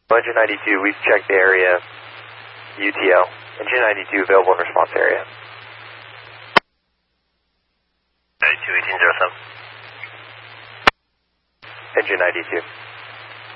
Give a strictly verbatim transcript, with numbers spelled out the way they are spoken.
Engine ninety-two, we've checked the area. U T L. Engine ninety-two available in response area. ninety-two, eighteen oh seven. Engine ninety-two.